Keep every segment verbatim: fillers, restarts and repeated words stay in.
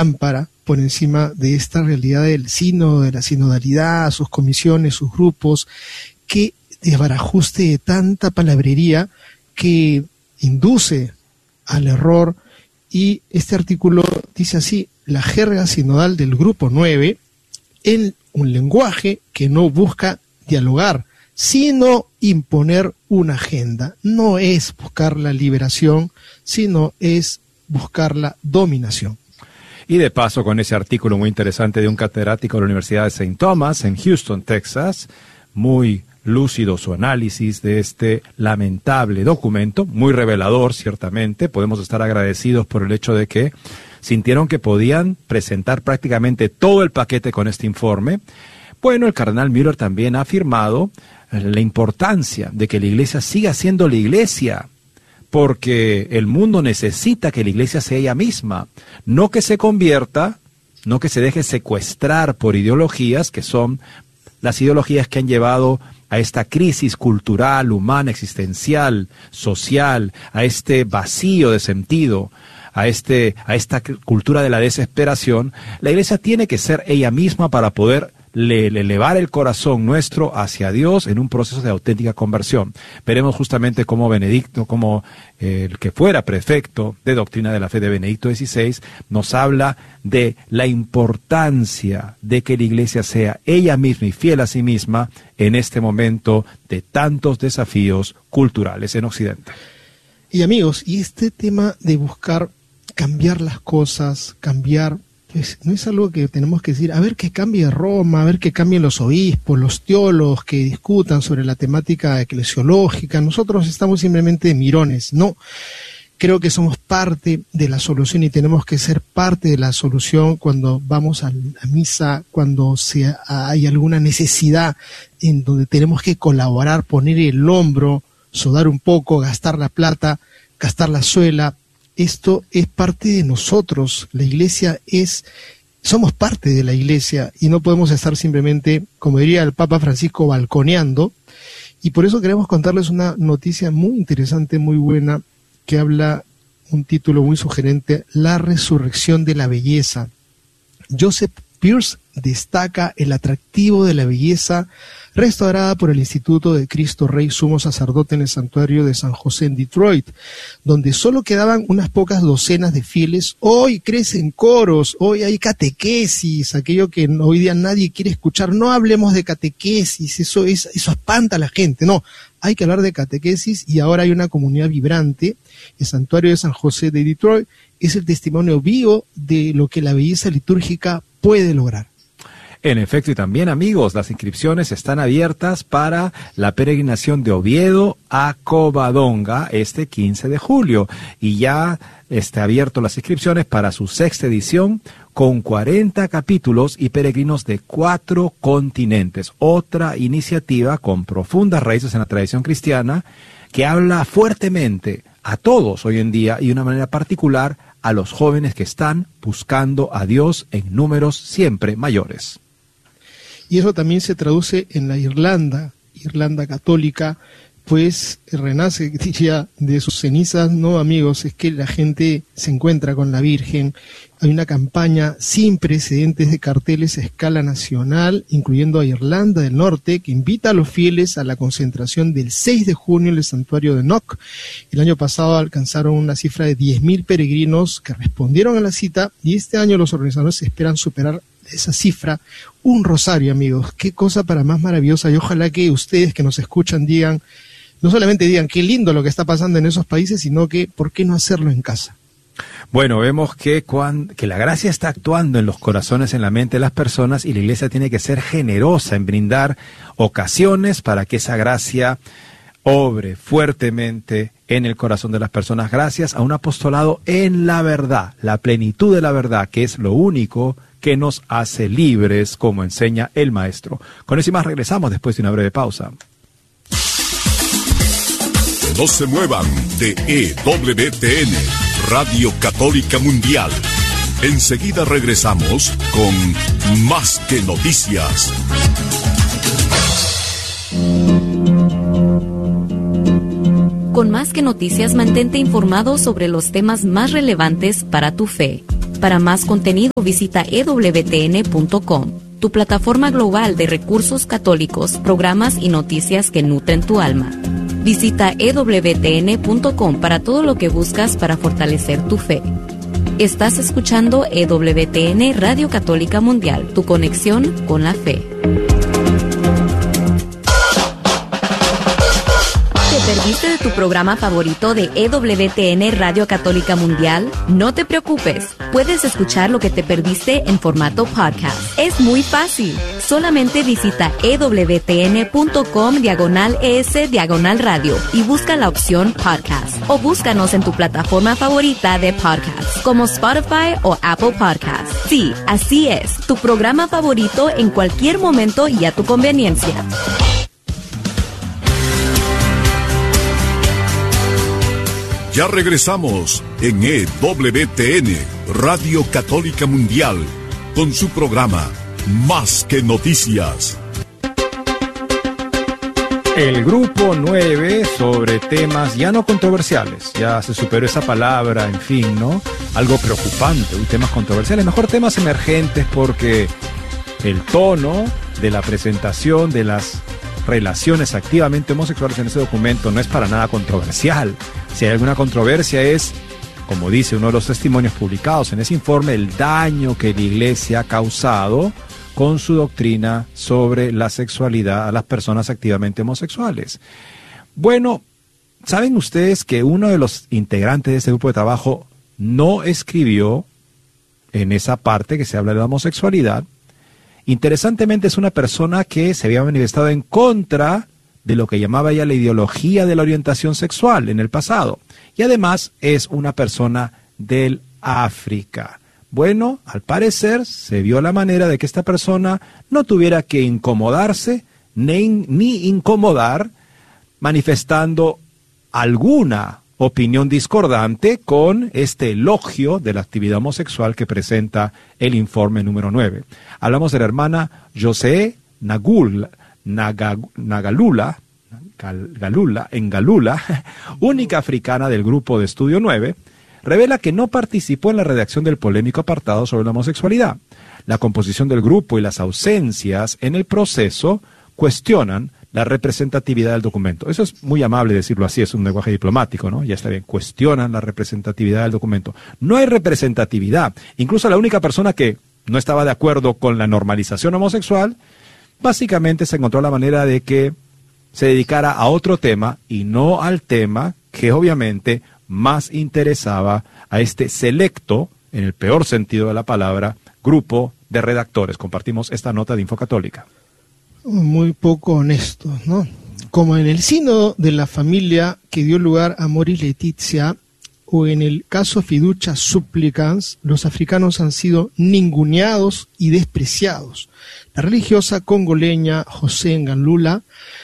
lámpara por encima de esta realidad del sínodo, de la sinodalidad, sus comisiones, sus grupos, que desbarajuste de tanta palabrería que induce al error. Y este artículo dice así: la jerga sinodal del grupo nueve, en un lenguaje que no busca dialogar, sino imponer una agenda. No es buscar la liberación, sino es buscar la dominación. Y de paso, con ese artículo muy interesante de un catedrático de la Universidad de Saint Thomas en Houston, Texas, muy lúcido su análisis de este lamentable documento, muy revelador ciertamente. Podemos estar agradecidos por el hecho de que sintieron que podían presentar prácticamente todo el paquete con este informe. Bueno, el cardenal Müller también ha afirmado la importancia de que la Iglesia siga siendo la Iglesia, porque el mundo necesita que la Iglesia sea ella misma, no que se convierta, no que se deje secuestrar por ideologías que son las ideologías que han llevado a esta crisis cultural, humana, existencial, social, a este vacío de sentido, a este, a esta cultura de la desesperación. La Iglesia tiene que ser ella misma para poder le, le elevar el corazón nuestro hacia Dios en un proceso de auténtica conversión. Veremos justamente cómo Benedicto, como eh, el que fuera prefecto de doctrina de la fe de Benedicto dieciséis, nos habla de la importancia de que la Iglesia sea ella misma y fiel a sí misma en este momento de tantos desafíos culturales en Occidente. Y amigos, y este tema de buscar cambiar las cosas, cambiar, pues no es algo que tenemos que decir, a ver que cambie Roma, a ver que cambien los obispos, los teólogos que discutan sobre la temática eclesiológica. Nosotros estamos simplemente de mirones. No, creo que somos parte de la solución y tenemos que ser parte de la solución cuando vamos a la misa, cuando se, hay alguna necesidad en donde tenemos que colaborar, poner el hombro, sudar un poco, gastar la plata, gastar la suela. Esto es parte de nosotros. La Iglesia es, somos parte de la Iglesia y no podemos estar simplemente, como diría el Papa Francisco, balconeando. Y por eso queremos contarles una noticia muy interesante, muy buena, que habla, un título muy sugerente: la resurrección de la belleza. Joseph Pearce destaca el atractivo de la belleza restaurada por el Instituto de Cristo Rey Sumo Sacerdote en el Santuario de San José en Detroit, donde solo quedaban unas pocas docenas de fieles. Hoy crecen coros, hoy hay catequesis, aquello que hoy día nadie quiere escuchar. No hablemos de catequesis, eso, es, eso espanta a la gente. No, hay que hablar de catequesis y ahora hay una comunidad vibrante. El Santuario de San José de Detroit es el testimonio vivo de lo que la belleza litúrgica puede lograr. En efecto, y también, amigos, las inscripciones están abiertas para la peregrinación de Oviedo a Covadonga este quince de julio. Y ya está abierto las inscripciones para su sexta edición con cuarenta capítulos y peregrinos de cuatro continentes. Otra iniciativa con profundas raíces en la tradición cristiana que habla fuertemente a todos hoy en día y de una manera particular a los jóvenes que están buscando a Dios en números siempre mayores. Y eso también se traduce en la Irlanda, Irlanda católica, pues renace, diría, de sus cenizas, ¿no, amigos? Es que la gente se encuentra con la Virgen. Hay una campaña sin precedentes de carteles a escala nacional, incluyendo a Irlanda del Norte, que invita a los fieles a la concentración del seis de junio en el santuario de Knock. El año pasado alcanzaron una cifra de diez mil peregrinos que respondieron a la cita, y este año los organizadores esperan superar esa cifra, un rosario, amigos. Qué cosa para más maravillosa, y ojalá que ustedes que nos escuchan digan, no solamente digan qué lindo lo que está pasando en esos países, sino que ¿por qué no hacerlo en casa? Bueno, vemos que, cuando, que la gracia está actuando en los corazones, en la mente de las personas, y la Iglesia tiene que ser generosa en brindar ocasiones para que esa gracia obre fuertemente en el corazón de las personas, gracias a un apostolado en la verdad, la plenitud de la verdad, que es lo único que nos hace libres, como enseña el Maestro. Con eso y más regresamos después de una breve pausa. No se muevan de E W T N, Radio Católica Mundial. Enseguida regresamos con Más que Noticias. Con Más que Noticias, mantente informado sobre los temas más relevantes para tu fe. Para más contenido visita e w t n punto com, tu plataforma global de recursos católicos, programas y noticias que nutren tu alma. Visita e w t n punto com para todo lo que buscas para fortalecer tu fe. Estás escuchando E W T N Radio Católica Mundial, tu conexión con la fe. ¿Te perdiste de tu programa favorito de E W T N Radio Católica Mundial? No te preocupes, puedes escuchar lo que te perdiste en formato podcast. Es muy fácil. Solamente visita e w t n punto com diagonal es diagonal radio y busca la opción podcast. O búscanos en tu plataforma favorita de podcast, como Spotify o Apple Podcasts. Sí, así es, tu programa favorito en cualquier momento y a tu conveniencia. Ya regresamos en E W T N, Radio Católica Mundial, con su programa Más que Noticias. El grupo nueve sobre temas ya no controversiales, ya se superó esa palabra, en fin, ¿no? Algo preocupante, y temas controversiales, mejor temas emergentes, porque el tono de la presentación de las relaciones activamente homosexuales en ese documento no es para nada controversial. Si hay alguna controversia es, como dice uno de los testimonios publicados en ese informe, el daño que la Iglesia ha causado con su doctrina sobre la sexualidad a las personas activamente homosexuales. Bueno, ¿saben ustedes que uno de los integrantes de este grupo de trabajo no escribió en esa parte que se habla de la homosexualidad? Interesantemente, es una persona que se había manifestado en contra de lo que llamaba ella la ideología de la orientación sexual en el pasado. Y además es una persona del África. Bueno, al parecer se vio la manera de que esta persona no tuviera que incomodarse ni, ni incomodar manifestando alguna opinión discordante con este elogio de la actividad homosexual que presenta el informe número nueve. Hablamos de la hermana José Nagul, Naga, Nagalula, Gal, Galula, en Galula, única africana del grupo de estudio nueve, revela que no participó en la redacción del polémico apartado sobre la homosexualidad. La composición del grupo y las ausencias en el proceso cuestionan la representatividad del documento. Eso es muy amable decirlo así, es un lenguaje diplomático, ¿no? Ya está bien, cuestionan la representatividad del documento. No hay representatividad. Incluso la única persona que no estaba de acuerdo con la normalización homosexual, básicamente se encontró la manera de que se dedicara a otro tema y no al tema que obviamente más interesaba a este selecto, en el peor sentido de la palabra, grupo de redactores. Compartimos esta nota de Infocatólica. Muy poco honestos, ¿no? Como en el sínodo de la familia que dio lugar a Moris Letizia, o en el caso Fiducia Supplicans, los africanos han sido ninguneados y despreciados. La religiosa congoleña José Ngalula,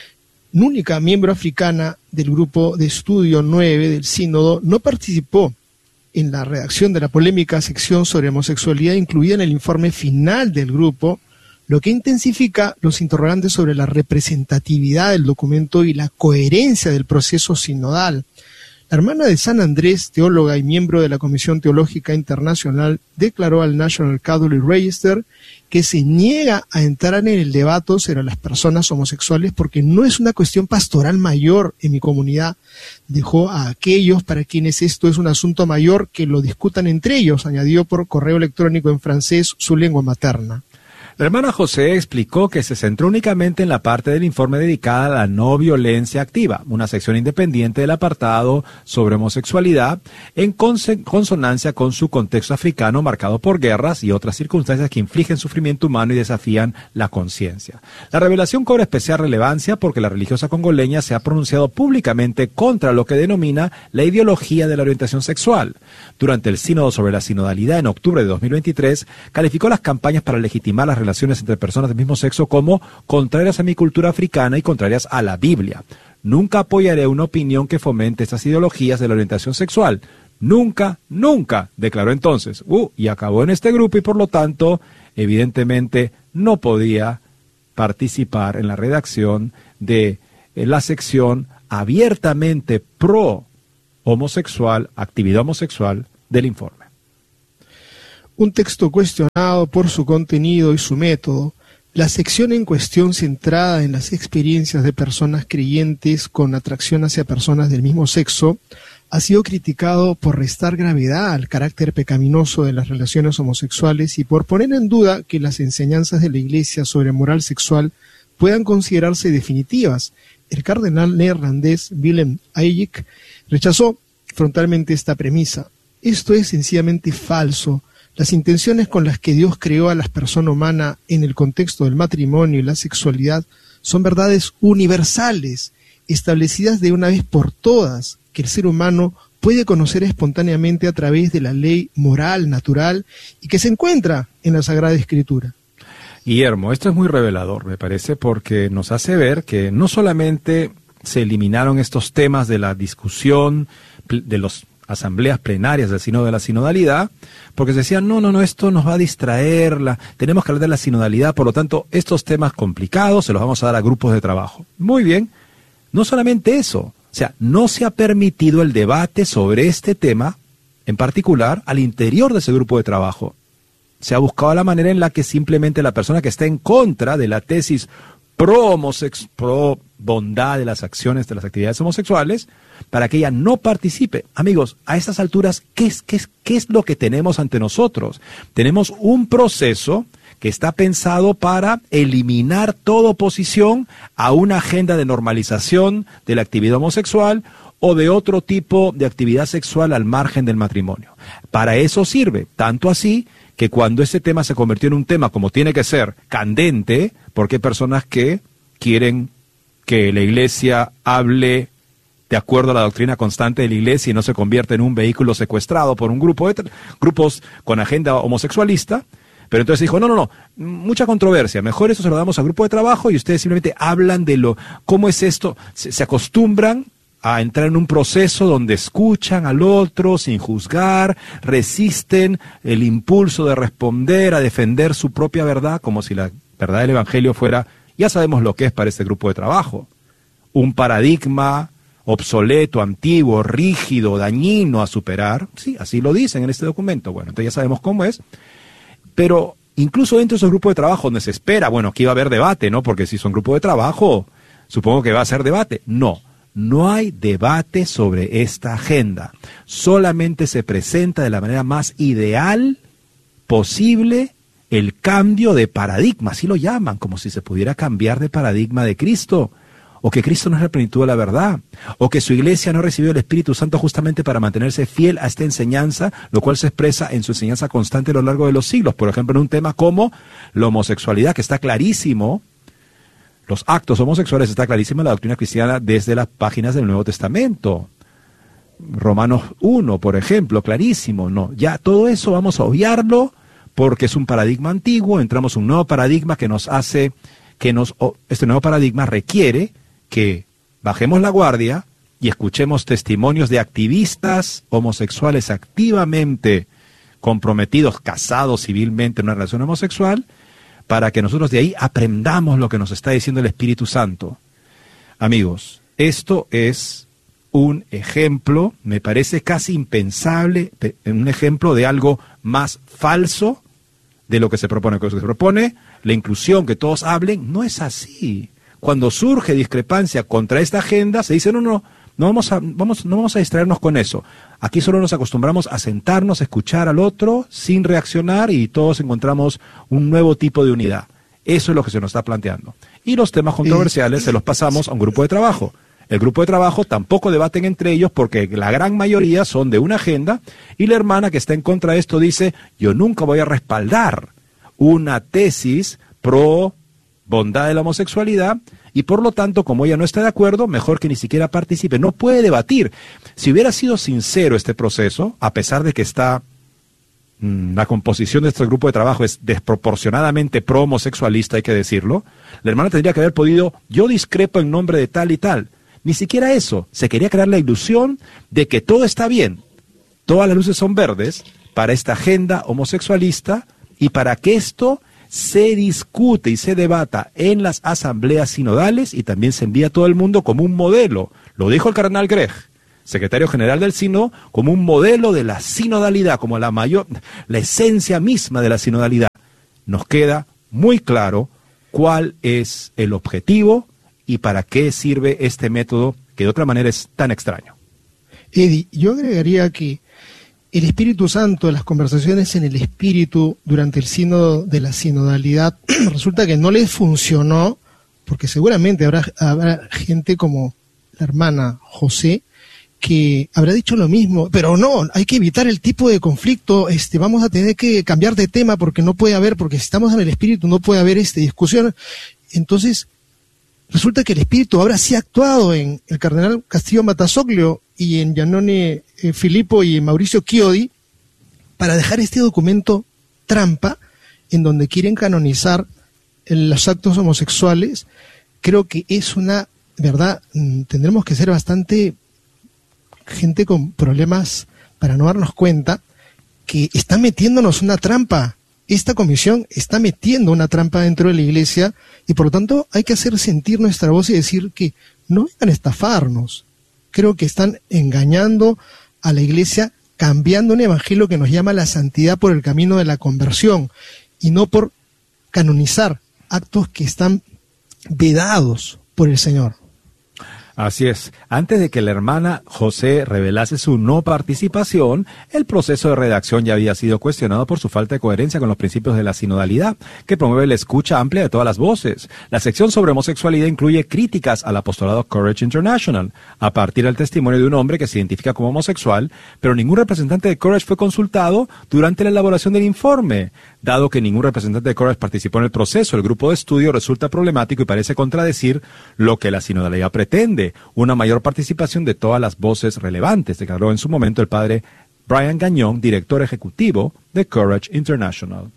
única miembro africana del grupo de estudio nueve del sínodo, no participó en la redacción de la polémica sección sobre homosexualidad incluida en el informe final del grupo, lo que intensifica los interrogantes sobre la representatividad del documento y la coherencia del proceso sinodal. La hermana de San Andrés, teóloga y miembro de la Comisión Teológica Internacional, declaró al National Catholic Register que se niega a entrar en el debate sobre las personas homosexuales porque no es una cuestión pastoral mayor en mi comunidad. Dejó a aquellos para quienes esto es un asunto mayor que lo discutan entre ellos, añadió por correo electrónico en francés, su lengua materna. La hermana José explicó que se centró únicamente en la parte del informe dedicada a la no violencia activa, una sección independiente del apartado sobre homosexualidad, en consonancia con su contexto africano marcado por guerras y otras circunstancias que infligen sufrimiento humano y desafían la conciencia. La revelación cobra especial relevancia porque la religiosa congoleña se ha pronunciado públicamente contra lo que denomina la ideología de la orientación sexual. Durante el sínodo sobre la sinodalidad en octubre de dos mil veintitrés, calificó las campañas para legitimar las relaciones relaciones entre personas del mismo sexo como contrarias a mi cultura africana y contrarias a la Biblia. Nunca apoyaré una opinión que fomente estas ideologías de la orientación sexual. Nunca, nunca, declaró entonces. Uh, y acabó en este grupo y por lo tanto, evidentemente, no podía participar en la redacción de la sección abiertamente pro homosexual, actividad homosexual del informe. un texto cuestionado por su contenido y su método, la sección en cuestión centrada en las experiencias de personas creyentes con atracción hacia personas del mismo sexo ha sido criticado por restar gravedad al carácter pecaminoso de las relaciones homosexuales y por poner en duda que las enseñanzas de la Iglesia sobre moral sexual puedan considerarse definitivas. El cardenal neerlandés Willem Eyck rechazó frontalmente esta premisa. Esto es sencillamente falso. Las intenciones con las que Dios creó a la persona humana en el contexto del matrimonio y la sexualidad son verdades universales, establecidas de una vez por todas, que el ser humano puede conocer espontáneamente a través de la ley moral natural y que se encuentra en la Sagrada Escritura. Guillermo, esto es muy revelador, me parece, porque nos hace ver que no solamente se eliminaron estos temas de la discusión de las asambleas plenarias del Sínodo de la Sinodalidad, porque se decían, no, no, no, esto nos va a distraer, la, tenemos que hablar de la sinodalidad, por lo tanto, estos temas complicados se los vamos a dar a grupos de trabajo. Muy bien, no solamente eso, o sea, no se ha permitido el debate sobre este tema, en particular, al interior de ese grupo de trabajo. Se ha buscado la manera en la que simplemente la persona que está en contra de la tesis pro homosex, pro bondad de las acciones de las actividades homosexuales, para que ella no participe. Amigos, a estas alturas, ¿qué es, qué es, qué es lo que tenemos ante nosotros? Tenemos un proceso que está pensado para eliminar toda oposición a una agenda de normalización de la actividad homosexual o de otro tipo de actividad sexual al margen del matrimonio. Para eso sirve, tanto así que cuando ese tema se convirtió en un tema como tiene que ser, candente, porque hay personas que quieren que la Iglesia hable de acuerdo a la doctrina constante de la Iglesia y no se convierta en un vehículo secuestrado por un grupo de grupos con agenda homosexualista. Pero entonces dijo, no, no, no, mucha controversia, mejor eso se lo damos al grupo de trabajo y ustedes simplemente hablan de lo, cómo es esto, se, se acostumbran a entrar en un proceso donde escuchan al otro sin juzgar, resisten el impulso de responder, a defender su propia verdad, como si la verdad del Evangelio fuera, ya sabemos lo que es para este grupo de trabajo, un paradigma obsoleto, antiguo, rígido, dañino a superar. Sí, así lo dicen en este documento. Bueno, entonces ya sabemos cómo es. Pero incluso dentro de esos grupos de trabajo donde se espera, bueno, aquí va a haber debate, ¿no? Porque si son grupos de trabajo, supongo que va a ser debate. No, no hay debate sobre esta agenda. Solamente se presenta de la manera más ideal posible el cambio de paradigma, así lo llaman, como si se pudiera cambiar de paradigma de Cristo, o que Cristo no es la plenitud de la verdad, o que su iglesia no recibió el Espíritu Santo justamente para mantenerse fiel a esta enseñanza, lo cual se expresa en su enseñanza constante a lo largo de los siglos. Por ejemplo, en un tema como la homosexualidad, que está clarísimo, los actos homosexuales, está clarísima la doctrina cristiana desde las páginas del Nuevo Testamento. Romanos uno, por ejemplo, clarísimo, no, ya todo eso vamos a obviarlo, porque es un paradigma antiguo, entramos en un nuevo paradigma que nos hace, que nos, este nuevo paradigma requiere que bajemos la guardia y escuchemos testimonios de activistas homosexuales activamente comprometidos, casados civilmente en una relación homosexual, para que nosotros de ahí aprendamos lo que nos está diciendo el Espíritu Santo. Amigos, esto es un ejemplo, me parece casi impensable, un ejemplo de algo más falso de lo que se propone. Que se propone la inclusión, que todos hablen, no es así. Cuando surge discrepancia contra esta agenda, se dice, no, no, no vamos a, vamos, no vamos a distraernos con eso. Aquí solo nos acostumbramos a sentarnos, a escuchar al otro, sin reaccionar, y todos encontramos un nuevo tipo de unidad. Eso es lo que se nos está planteando. Y los temas controversiales se los pasamos a un grupo de trabajo. El grupo de trabajo tampoco debaten entre ellos porque la gran mayoría son de una agenda, y la hermana que está en contra de esto dice, yo nunca voy a respaldar una tesis pro bondad de la homosexualidad, y por lo tanto, como ella no está de acuerdo, mejor que ni siquiera participe. No puede debatir. Si hubiera sido sincero este proceso, a pesar de que está mmm, la composición de este grupo de trabajo es desproporcionadamente pro homosexualista, hay que decirlo, la hermana tendría que haber podido, yo discrepo en nombre de tal y tal. Ni siquiera eso. Se quería crear la ilusión de que todo está bien, todas las luces son verdes para esta agenda homosexualista, y para que esto se discute y se debata en las asambleas sinodales y también se envía a todo el mundo como un modelo. Lo dijo el cardenal Grech. secretario general del sínodo, como un modelo de la sinodalidad, como la mayor, la esencia misma de la sinodalidad. Nos queda muy claro cuál es el objetivo y para qué sirve este método que de otra manera es tan extraño. Eddie, yo agregaría que el Espíritu Santo, las conversaciones en el Espíritu durante el sínodo de la sinodalidad, resulta que no les funcionó, porque seguramente habrá, habrá gente como la hermana José, que habrá dicho lo mismo, pero no, hay que evitar el tipo de conflicto, este, vamos a tener que cambiar de tema porque no puede haber, porque si estamos en el Espíritu no puede haber este, discusión. Entonces, resulta que el Espíritu ahora sí ha actuado en el cardenal Castillo Matasoglio y en Giannone eh, Filippo y en Mauricio Chiodi para dejar este documento trampa en donde quieren canonizar los actos homosexuales. Creo que es una verdad, tendremos que ser bastante gente con problemas para no darnos cuenta que está metiéndonos una trampa. Esta comisión está metiendo una trampa dentro de la iglesia y por lo tanto hay que hacer sentir nuestra voz y decir que no vengan a estafarnos. Creo que están engañando a la iglesia, cambiando un evangelio que nos llama a la santidad por el camino de la conversión y no por canonizar actos que están vedados por el Señor. Así es. Antes de que la hermana José revelase su no participación, el proceso de redacción ya había sido cuestionado por su falta de coherencia con los principios de la sinodalidad, que promueve la escucha amplia de todas las voces. La sección sobre homosexualidad incluye críticas al apostolado Courage International, a partir del testimonio de un hombre que se identifica como homosexual, pero ningún representante de Courage fue consultado durante la elaboración del informe. Dado que ningún representante de Courage participó en el proceso, el grupo de estudio resulta problemático y parece contradecir lo que la sinodalidad pretende, una mayor participación de todas las voces relevantes, declaró en su momento el padre Brian Gagnon, director ejecutivo de Courage International.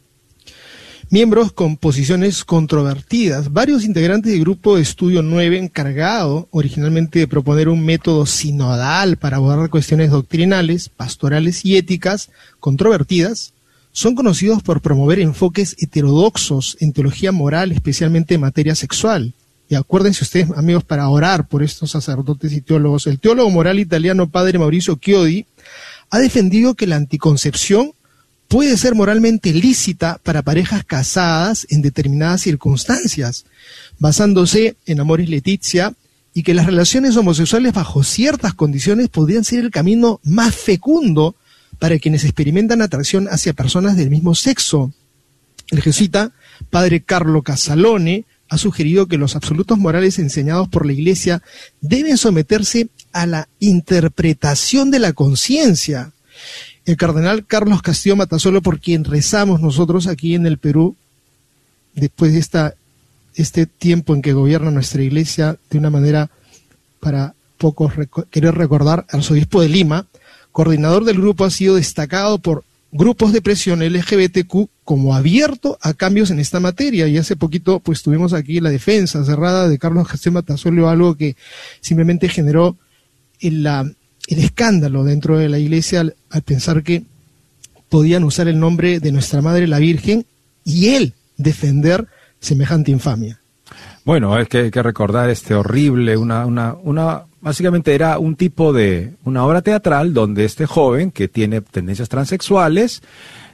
Miembros con posiciones controvertidas. Varios integrantes del grupo de estudio nueve, encargado originalmente de proponer un método sinodal para abordar cuestiones doctrinales, pastorales y éticas controvertidas, son conocidos por promover enfoques heterodoxos en teología moral, especialmente en materia sexual. Y acuérdense ustedes, amigos, para orar por estos sacerdotes y teólogos. El teólogo moral italiano padre Mauricio Chiodi ha defendido que la anticoncepción puede ser moralmente lícita para parejas casadas en determinadas circunstancias, basándose en Amoris Laetitia, y que las relaciones homosexuales bajo ciertas condiciones podrían ser el camino más fecundo para quienes experimentan atracción hacia personas del mismo sexo. El jesuita padre Carlo Casalone ha sugerido que los absolutos morales enseñados por la Iglesia deben someterse a la interpretación de la conciencia. El cardenal Carlos Castillo Matasoglio, por quien rezamos nosotros aquí en el Perú, después de esta, este tiempo en que gobierna nuestra Iglesia de una manera para pocos reco- querer recordar, arzobispo de Lima, coordinador del grupo, ha sido destacado por grupos de presión L G B T Q como abierto a cambios en esta materia. Y hace poquito pues tuvimos aquí la defensa cerrada de Carlos Castillo Matasoglio, algo que simplemente generó el, la, el escándalo dentro de la iglesia al, al pensar que podían usar el nombre de nuestra Madre la Virgen y él defender semejante infamia. Bueno, es que hay que recordar este horrible, una, una, una, básicamente era un tipo de, una obra teatral donde este joven que tiene tendencias transexuales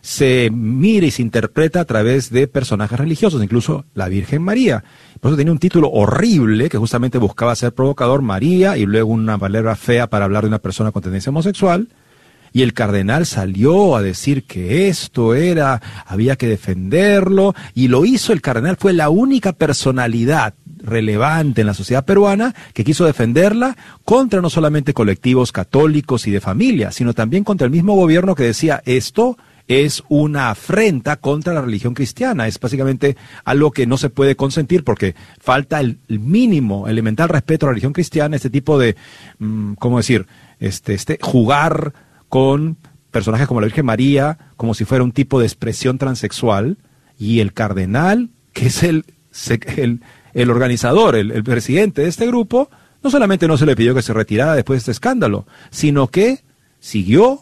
se mira y se interpreta a través de personajes religiosos, incluso la Virgen María. Por eso tenía un título horrible que justamente buscaba ser provocador, María, y luego una palabra fea para hablar de una persona con tendencia homosexual. Y el cardenal salió a decir que esto era, había que defenderlo, y lo hizo el cardenal, fue la única personalidad relevante en la sociedad peruana que quiso defenderla contra no solamente colectivos católicos y de familia, sino también contra el mismo gobierno que decía esto es una afrenta contra la religión cristiana, es básicamente algo que no se puede consentir porque falta el mínimo, elemental respeto a la religión cristiana, este tipo de, ¿cómo decir?, este, este jugar con personajes como la Virgen María, como si fuera un tipo de expresión transexual, y el cardenal, que es el, el, el organizador, el, el presidente de este grupo, no solamente no se le pidió que se retirara después de este escándalo, sino que siguió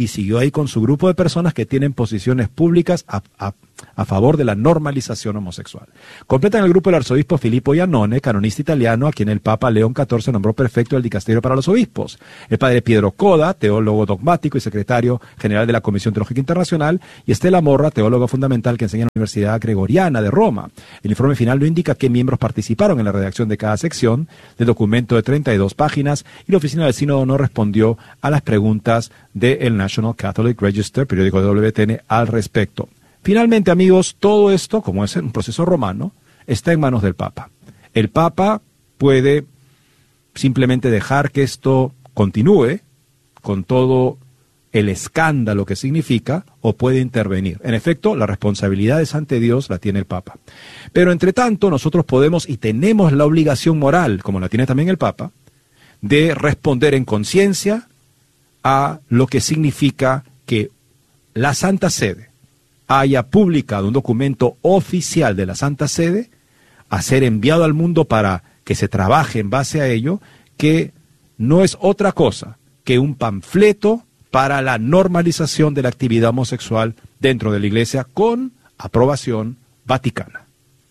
y siguió ahí con su grupo de personas que tienen posiciones públicas a, a, a favor de la normalización homosexual. Completan el grupo el arzobispo Filippo Iannone, canonista italiano, a quien el Papa León catorce nombró prefecto del dicasterio para los obispos. El padre Pietro Coda, teólogo dogmático y secretario general de la Comisión Teológica Internacional, y Estela Morra, teólogo fundamental que enseña en la Universidad Gregoriana de Roma. El informe final no indica qué miembros participaron en la redacción de cada sección del documento de treinta y dos páginas, y la oficina del sínodo no respondió a las preguntas del National Catholic Register, periódico de W T N, al respecto. Finalmente, amigos, todo esto, como es un proceso romano, está en manos del Papa. El Papa puede simplemente dejar que esto continúe con todo el escándalo que significa, o puede intervenir. En efecto, la responsabilidad es ante Dios, la tiene el Papa. Pero entre tanto, nosotros podemos y tenemos la obligación moral, como la tiene también el Papa, de responder en conciencia a lo que significa que la Santa Sede haya publicado un documento oficial de la Santa Sede, a ser enviado al mundo para que se trabaje en base a ello, que no es otra cosa que un panfleto para la normalización de la actividad homosexual dentro de la Iglesia con aprobación vaticana.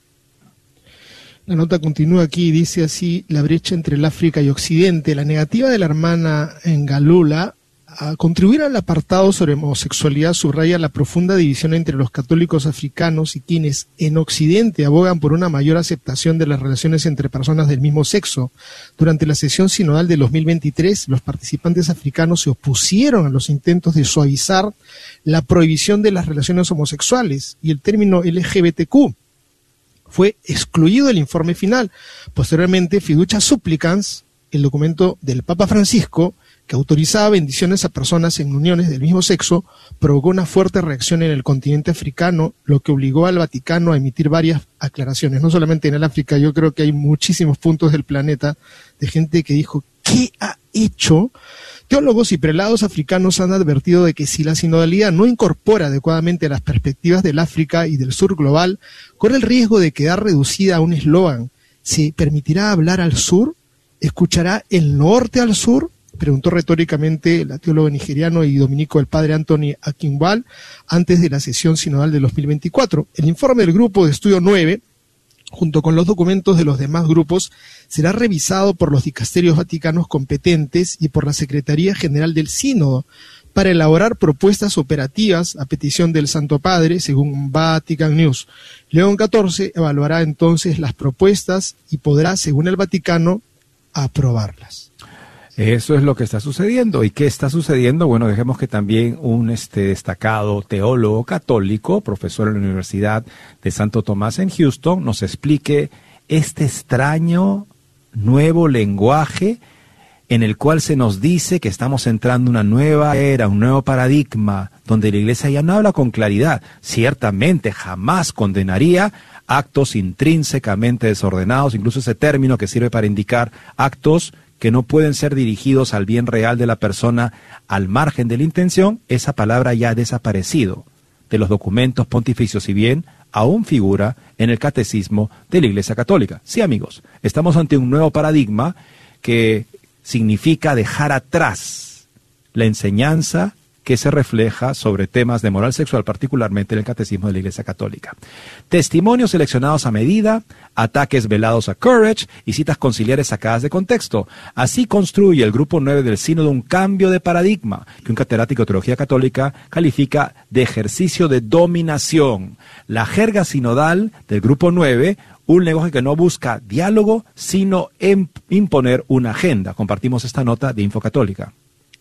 La nota continúa aquí y dice así: la brecha entre el África y Occidente. La negativa de la hermana Ngalula a contribuir al apartado sobre homosexualidad subraya la profunda división entre los católicos africanos y quienes en Occidente abogan por una mayor aceptación de las relaciones entre personas del mismo sexo. Durante la sesión sinodal de dos mil veintitrés, los participantes africanos se opusieron a los intentos de suavizar la prohibición de las relaciones homosexuales, y el término L G B T Q fue excluido del informe final. Posteriormente, Fiducia Supplicans, el documento del Papa Francisco, que autorizaba bendiciones a personas en uniones del mismo sexo, provocó una fuerte reacción en el continente africano, lo que obligó al Vaticano a emitir varias aclaraciones. No solamente en el África, yo creo que hay muchísimos puntos del planeta de gente que dijo, ¿qué ha hecho? Teólogos y prelados africanos han advertido de que si la sinodalidad no incorpora adecuadamente las perspectivas del África y del sur global, corre el riesgo de quedar reducida a un eslogan. ¿Se permitirá hablar al sur? ¿Escuchará el norte al sur?, preguntó retóricamente la teóloga nigeriano y dominico el padre Anthony Akinwal antes de la sesión sinodal de dos mil veinticuatro. El informe del grupo de estudio nueve, junto con los documentos de los demás grupos, será revisado por los dicasterios vaticanos competentes y por la Secretaría General del Sínodo para elaborar propuestas operativas a petición del Santo Padre, según Vatican News. León catorce evaluará entonces las propuestas y podrá, según el Vaticano, aprobarlas. Eso es lo que está sucediendo. ¿Y qué está sucediendo? Bueno, dejemos que también un este, destacado teólogo católico, profesor en la Universidad de Santo Tomás en Houston, nos explique este extraño nuevo lenguaje en el cual se nos dice que estamos entrando en una nueva era, un nuevo paradigma, donde la Iglesia ya no habla con claridad. Ciertamente jamás condenaría actos intrínsecamente desordenados, incluso ese término que sirve para indicar actos que no pueden ser dirigidos al bien real de la persona al margen de la intención, esa palabra ya ha desaparecido de los documentos pontificios, si bien aún figura en el catecismo de la Iglesia Católica. Sí, amigos, estamos ante un nuevo paradigma que significa dejar atrás la enseñanza que se refleja sobre temas de moral sexual, particularmente en el catecismo de la Iglesia Católica. Testimonios seleccionados a medida, ataques velados a Courage y citas conciliares sacadas de contexto. Así construye el grupo nueve del Sínodo un cambio de paradigma que un catedrático de teología católica califica de ejercicio de dominación. La jerga sinodal del grupo nueve, un lenguaje que no busca diálogo, sino imponer una agenda. Compartimos esta nota de Infocatólica.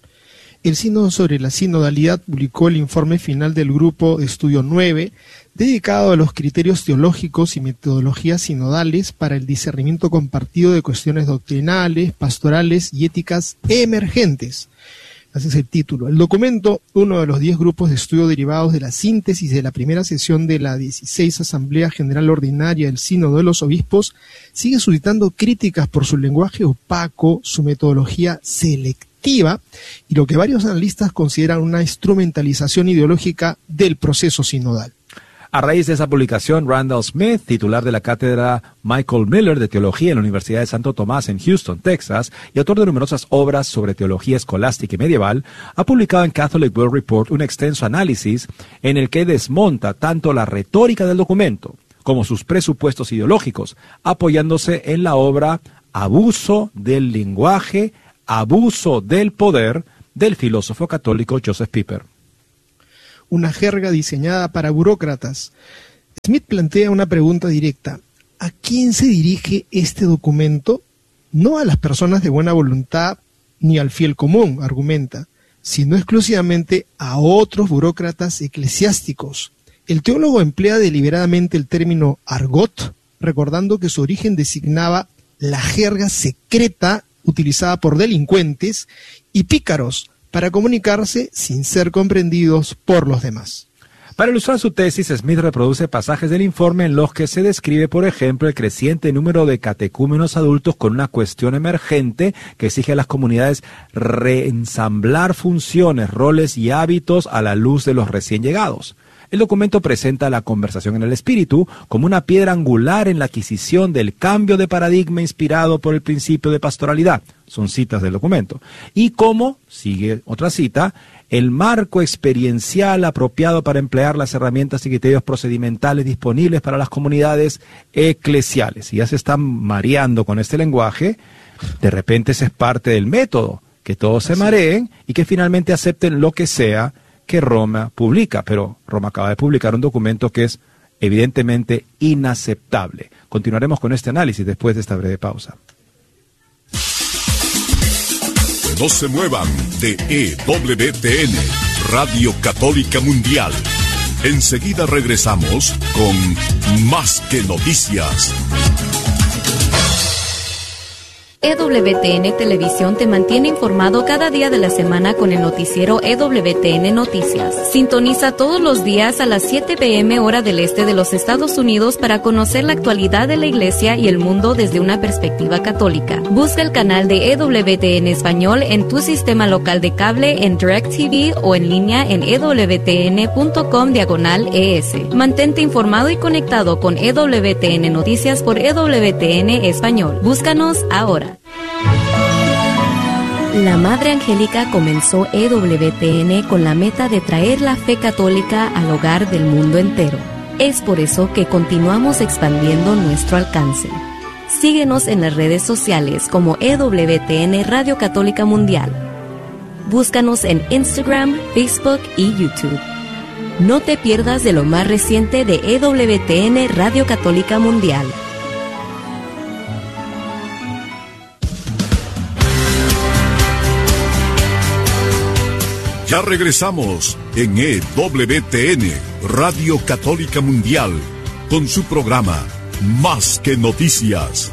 El Sínodo sobre la Sinodalidad publicó el informe final del Grupo de Estudio nueve, dedicado a los criterios teológicos y metodologías sinodales para el discernimiento compartido de cuestiones doctrinales, pastorales y éticas emergentes. Ese es el título. El documento, uno de los diez grupos de estudio derivados de la síntesis de la primera sesión de la dieciséis Asamblea General Ordinaria del Sínodo de los Obispos, sigue suscitando críticas por su lenguaje opaco, su metodología selectiva y lo que varios analistas consideran una instrumentalización ideológica del proceso sinodal. A raíz de esa publicación, Randall Smith, titular de la cátedra Michael Miller de Teología en la Universidad de Santo Tomás en Houston, Texas, y autor de numerosas obras sobre teología escolástica y medieval, ha publicado en Catholic World Report un extenso análisis en el que desmonta tanto la retórica del documento como sus presupuestos ideológicos, apoyándose en la obra Abuso del lenguaje, abuso del poder, del filósofo católico Joseph Pieper. Una jerga diseñada para burócratas. Smith plantea una pregunta directa. ¿A quién se dirige este documento? No a las personas de buena voluntad ni al fiel común, argumenta, sino exclusivamente a otros burócratas eclesiásticos. El teólogo emplea deliberadamente el término argot, recordando que su origen designaba la jerga secreta utilizada por delincuentes y pícaros para comunicarse sin ser comprendidos por los demás. Para ilustrar su tesis, Smith reproduce pasajes del informe en los que se describe, por ejemplo, el creciente número de catecúmenos adultos con una cuestión emergente que exige a las comunidades reensamblar funciones, roles y hábitos a la luz de los recién llegados. El documento presenta la conversación en el espíritu como una piedra angular en la adquisición del cambio de paradigma inspirado por el principio de pastoralidad. Son citas del documento. Y como, sigue otra cita, el marco experiencial apropiado para emplear las herramientas y criterios procedimentales disponibles para las comunidades eclesiales. Y ya se están mareando con este lenguaje, de repente ese es parte del método, que todos se mareen y que finalmente acepten lo que sea que Roma publica, pero Roma acaba de publicar un documento que es evidentemente inaceptable. Continuaremos con este análisis después de esta breve pausa. No se muevan de E W T N, Radio Católica Mundial. Enseguida regresamos con Más que Noticias. E W T N Televisión te mantiene informado cada día de la semana con el noticiero E W T N Noticias. Sintoniza todos los días a las siete p m hora del este de los Estados Unidos para conocer la actualidad de la Iglesia y el mundo desde una perspectiva católica. Busca el canal de E W T N Español en tu sistema local de cable, en DirecTV o en línea en ewtn.com diagonal ES. Mantente informado y conectado con E W T N Noticias por E W T N Español. Búscanos ahora. La Madre Angélica comenzó E W T N con la meta de traer la fe católica al hogar del mundo entero. Es por eso que continuamos expandiendo nuestro alcance. Síguenos en las redes sociales como E W T N Radio Católica Mundial. Búscanos en Instagram, Facebook y YouTube. No te pierdas de lo más reciente de E W T N Radio Católica Mundial. Ya regresamos en E W T N, Radio Católica Mundial, con su programa Más que Noticias.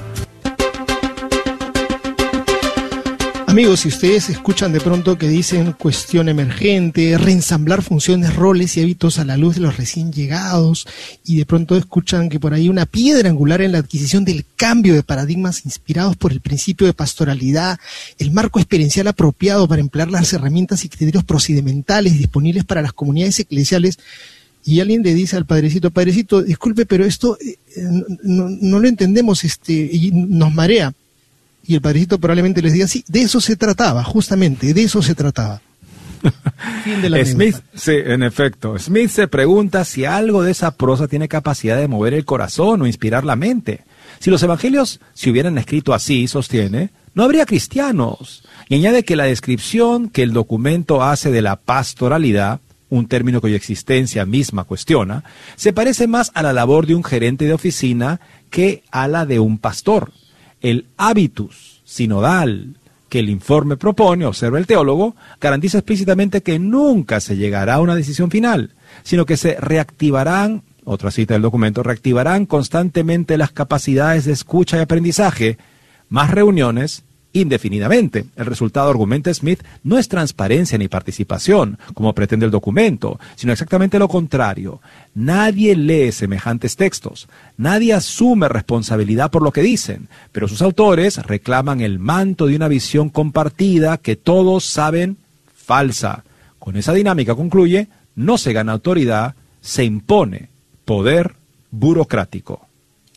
Amigos, si ustedes escuchan de pronto que dicen cuestión emergente, reensamblar funciones, roles y hábitos a la luz de los recién llegados, y de pronto escuchan que por ahí una piedra angular en la adquisición del cambio de paradigmas inspirados por el principio de pastoralidad, el marco experiencial apropiado para emplear las herramientas y criterios procedimentales disponibles para las comunidades eclesiales, y alguien le dice al padrecito, padrecito, disculpe, pero esto eh, no, no lo entendemos, este, y nos marea. Y el padrecito probablemente les diga, sí, de eso se trataba, justamente, de eso se trataba. Fin de la Smith, sí, en efecto. Smith se pregunta si algo de esa prosa tiene capacidad de mover el corazón o inspirar la mente. Si los evangelios se hubieran escrito así, sostiene, no habría cristianos. Y añade que la descripción que el documento hace de la pastoralidad, un término cuya existencia misma cuestiona, se parece más a la labor de un gerente de oficina que a la de un pastor. El hábitus sinodal que el informe propone, observa el teólogo, garantiza explícitamente que nunca se llegará a una decisión final, sino que se reactivarán, otra cita del documento, reactivarán constantemente las capacidades de escucha y aprendizaje, más reuniones, indefinidamente. El resultado, argumenta Smith, no es transparencia ni participación, como pretende el documento, sino exactamente lo contrario. Nadie lee semejantes textos, nadie asume responsabilidad por lo que dicen, pero sus autores reclaman el manto de una visión compartida que todos saben falsa. Con esa dinámica, concluye, no se gana autoridad, se impone poder burocrático.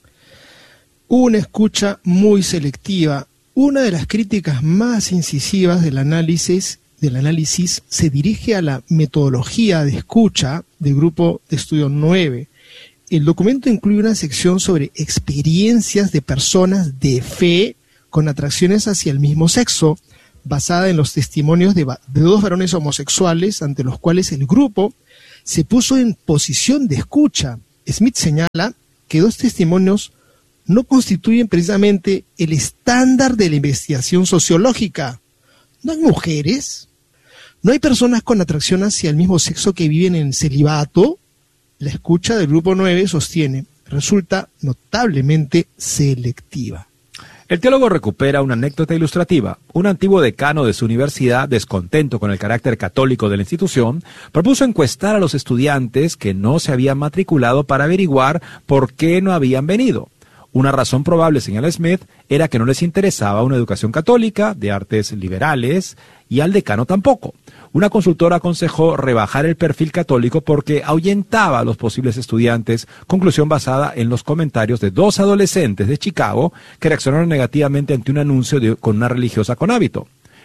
Una escucha muy selectiva. Una de las críticas más incisivas del análisis, del análisis se dirige a la metodología de escucha del grupo de estudio nueve. El documento incluye una sección sobre experiencias de personas de fe con atracciones hacia el mismo sexo, basada en los testimonios de, de dos varones homosexuales ante los cuales el grupo se puso en posición de escucha. Smith señala que dos testimonios no constituyen precisamente el estándar de la investigación sociológica. ¿No hay mujeres? ¿No hay personas con atracción hacia el mismo sexo que viven en celibato? La escucha del grupo nueve sostiene, resulta notablemente selectiva. El teólogo recupera una anécdota ilustrativa. Un antiguo decano de su universidad, descontento con el carácter católico de la institución, propuso encuestar a los estudiantes que no se habían matriculado para averiguar por qué no habían venido. Una razón probable, señala Smith, era que no les interesaba una educación católica, de artes liberales, y al decano tampoco. Una consultora aconsejó rebajar el perfil católico porque ahuyentaba a los posibles estudiantes, conclusión basada en los comentarios de dos adolescentes de Chicago que reaccionaron negativamente ante un anuncio de, con una religiosa con hábito.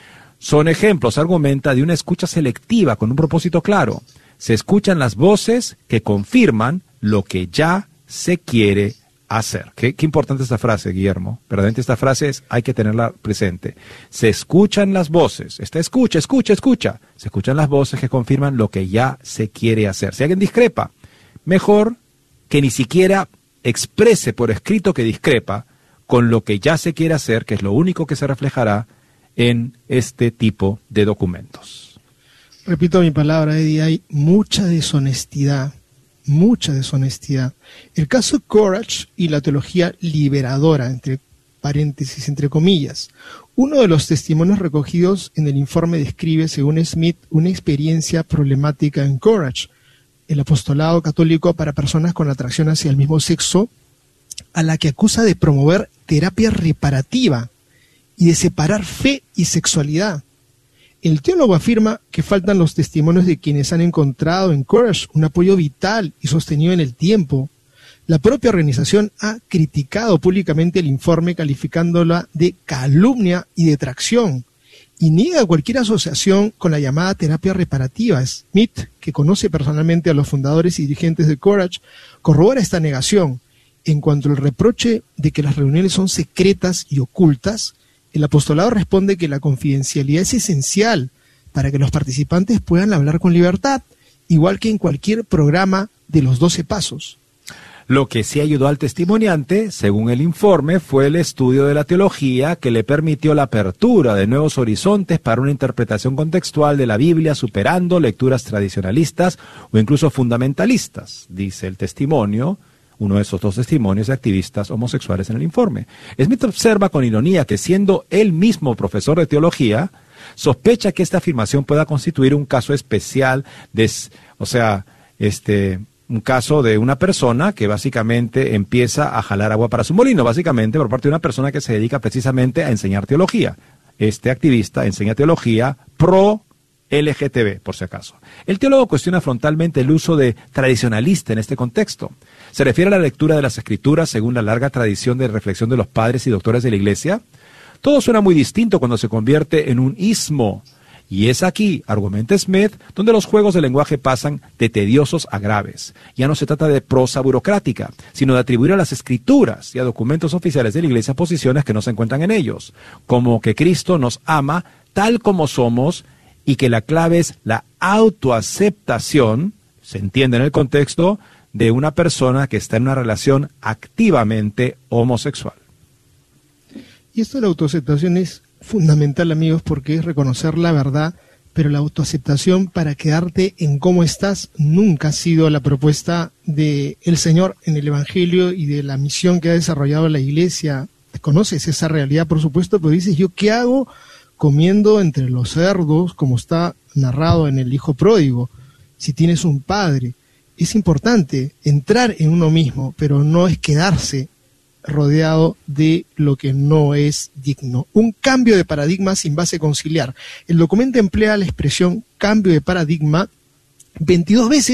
Son ejemplos, argumenta, de una escucha selectiva con un propósito claro. Se escuchan las voces que confirman lo que ya se quiere hacer. Qué, qué importante esta frase, Guillermo. Verdaderamente esta frase es, hay que tenerla presente. Se escuchan las voces. Esta escucha, escucha, escucha. Se escuchan las voces que confirman lo que ya se quiere hacer. Si alguien discrepa, mejor que ni siquiera exprese por escrito que discrepa con lo que ya se quiere hacer, que es lo único que se reflejará en este tipo de documentos. Repito mi palabra, Eddie, hay mucha deshonestidad. Mucha deshonestidad. El caso Courage y la teología liberadora, entre paréntesis, entre comillas. Uno de los testimonios recogidos en el informe describe, según Smith, una experiencia problemática en Courage, el apostolado católico para personas con atracción hacia el mismo sexo, a la que acusa de promover terapia reparativa y de separar fe y sexualidad. El teólogo afirma que faltan los testimonios de quienes han encontrado en Courage un apoyo vital y sostenido en el tiempo. La propia organización ha criticado públicamente el informe calificándola de calumnia y detracción y niega cualquier asociación con la llamada terapia reparativa. Smith, que conoce personalmente a los fundadores y dirigentes de Courage, corrobora esta negación. En cuanto al reproche de que las reuniones son secretas y ocultas, el apostolado responde que la confidencialidad es esencial para que los participantes puedan hablar con libertad, igual que en cualquier programa de los doce pasos. Lo que sí ayudó al testimoniante, según el informe, fue el estudio de la teología que le permitió la apertura de nuevos horizontes para una interpretación contextual de la Biblia, superando lecturas tradicionalistas o incluso fundamentalistas, dice el testimonio. Uno de esos dos testimonios de activistas homosexuales en el informe. Smith observa con ironía que, siendo él mismo profesor de teología, sospecha que esta afirmación pueda constituir un caso especial, de, o sea, este, un caso de una persona que básicamente empieza a jalar agua para su molino, básicamente por parte de una persona que se dedica precisamente a enseñar teología. Este activista enseña teología pro L G T B, por si acaso. El teólogo cuestiona frontalmente el uso de tradicionalista en este contexto. ¿Se refiere a la lectura de las Escrituras según la larga tradición de reflexión de los padres y doctores de la Iglesia? Todo suena muy distinto cuando se convierte en un ismo. Y es aquí, argumenta Smith, donde los juegos de lenguaje pasan de tediosos a graves. Ya no se trata de prosa burocrática, sino de atribuir a las Escrituras y a documentos oficiales de la Iglesia posiciones que no se encuentran en ellos, como que Cristo nos ama tal como somos y que la clave es la autoaceptación, se entiende en el contexto, de una persona que está en una relación activamente homosexual. Y esto de la autoaceptación es fundamental, amigos, porque es reconocer la verdad, pero la autoaceptación para quedarte en cómo estás nunca ha sido la propuesta del Señor en el Evangelio y de la misión que ha desarrollado la Iglesia. Conoces esa realidad, por supuesto, pero dices, ¿yo qué hago comiendo entre los cerdos, como está narrado en el Hijo Pródigo, si tienes un padre? Es importante entrar en uno mismo, pero no es quedarse rodeado de lo que no es digno. Un cambio de paradigma sin base conciliar. El documento emplea la expresión cambio de paradigma veintidós veces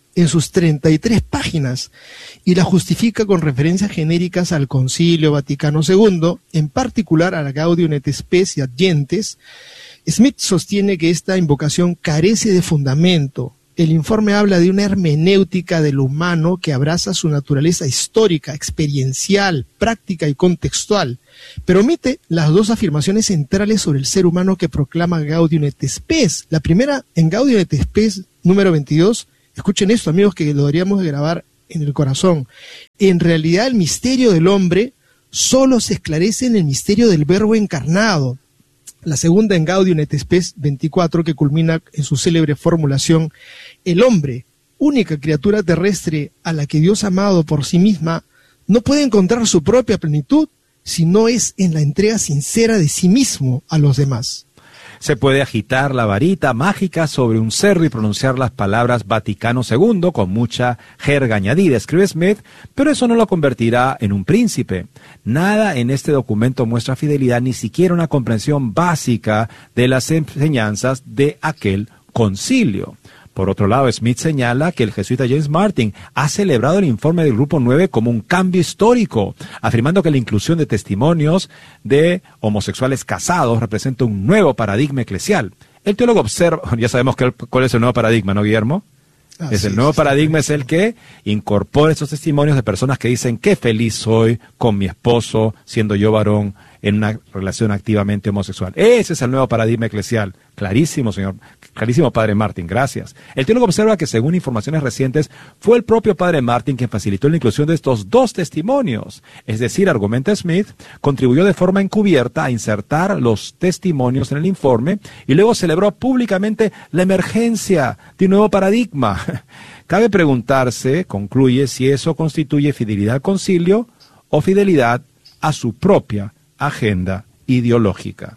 en sus treinta y tres páginas y la justifica con referencias genéricas al Concilio Vaticano segundo, en particular a la Gaudium et Spes y Ad-Gentes. Smith sostiene que esta invocación carece de fundamento. El informe habla de una hermenéutica del humano que abraza su naturaleza histórica, experiencial, práctica y contextual, pero omite las dos afirmaciones centrales sobre el ser humano que proclama Gaudium et Spes. La primera, en Gaudium et Spes número veintidós, escuchen esto, amigos, que lo deberíamos de grabar en el corazón. En realidad el misterio del hombre solo se esclarece en el misterio del Verbo encarnado. La segunda, en Gaudium et Spes veinticuatro, que culmina en su célebre formulación: el hombre, única criatura terrestre a la que Dios ha amado por sí misma, no puede encontrar su propia plenitud si no es en la entrega sincera de sí mismo a los demás. Se puede agitar la varita mágica sobre un cerro y pronunciar las palabras Vaticano segundo con mucha jerga añadida, escribe Smith, pero eso no lo convertirá en un príncipe. Nada en este documento muestra fidelidad, ni siquiera una comprensión básica de las enseñanzas de aquel concilio. Por otro lado, Smith señala que el jesuita James Martin ha celebrado el informe del Grupo nueve como un cambio histórico, afirmando que la inclusión de testimonios de homosexuales casados representa un nuevo paradigma eclesial. El teólogo observa, ya sabemos que, cuál es el nuevo paradigma, ¿no, Guillermo? Ah, es sí, el nuevo sí, paradigma sí. Es el que incorpora esos testimonios de personas que dicen qué feliz soy con mi esposo, siendo yo varón, en una relación activamente homosexual. Ese es el nuevo paradigma eclesial. Clarísimo, señor, clarísimo, padre Martin, gracias. El teólogo observa que, según informaciones recientes, fue el propio padre Martin quien facilitó la inclusión de estos dos testimonios. Es decir, argumenta Smith, contribuyó de forma encubierta a insertar los testimonios en el informe y luego celebró públicamente la emergencia de un nuevo paradigma. Cabe preguntarse, concluye, si eso constituye fidelidad al concilio o fidelidad a su propia agenda ideológica.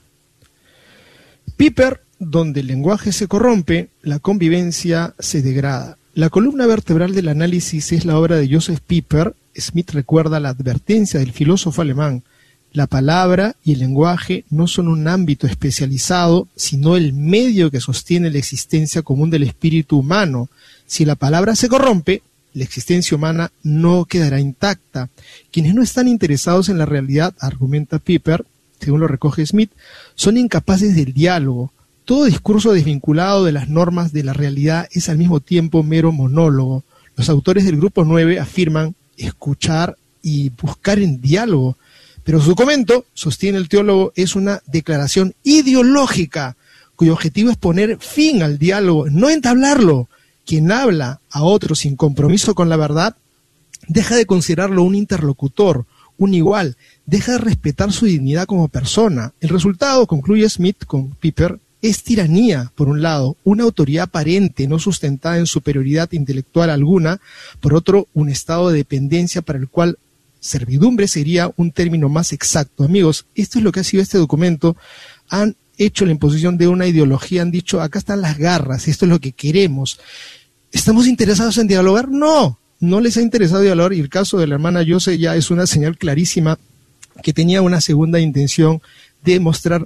Piper, donde el lenguaje se corrompe, la convivencia se degrada. La columna vertebral del análisis es la obra de Joseph Piper. Smith recuerda la advertencia del filósofo alemán: la palabra y el lenguaje no son un ámbito especializado, sino el medio que sostiene la existencia común del espíritu humano. Si la palabra se corrompe, la existencia humana no quedará intacta. Quienes no están interesados en la realidad, argumenta Piper, según lo recoge Smith, son incapaces del diálogo. Todo discurso desvinculado de las normas de la realidad es al mismo tiempo mero monólogo. Los autores del Grupo nueve afirman escuchar y buscar en diálogo, pero su documento, sostiene el teólogo, es una declaración ideológica cuyo objetivo es poner fin al diálogo, no entablarlo. Quien habla a otro sin compromiso con la verdad deja de considerarlo un interlocutor, un igual, deja de respetar su dignidad como persona. El resultado, concluye Smith con Piper, es tiranía, por un lado, una autoridad aparente, no sustentada en superioridad intelectual alguna, por otro, un estado de dependencia para el cual servidumbre sería un término más exacto. Amigos, esto es lo que ha sido este documento. Han hecho la imposición de una ideología, han dicho, acá están las garras, esto es lo que queremos. ¿Estamos interesados en dialogar? No, no les ha interesado dialogar, y el caso de la hermana Jose ya es una señal clarísima que tenía una segunda intención de mostrar